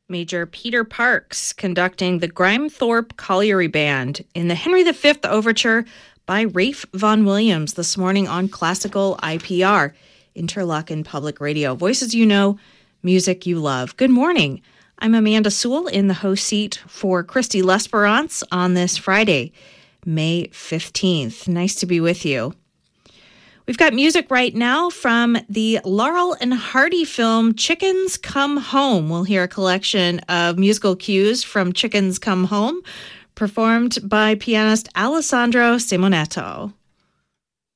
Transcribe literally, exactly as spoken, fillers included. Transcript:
Major Peter Parks conducting the Grimethorpe Colliery Band in the Henry the Fifth Overture by Rafe Vaughan Williams this morning on Classical I P R, Interlochen Public Radio. Voices you know, music you love. Good morning. I'm Amanda Sewell in the host seat for Christy L'Esperance on this Friday, May fifteenth. Nice to be with you. We've got music right now from the Laurel and Hardy film Chickens Come Home. We'll hear a collection of musical cues from Chickens Come Home, performed by pianist Alessandro Simonetto.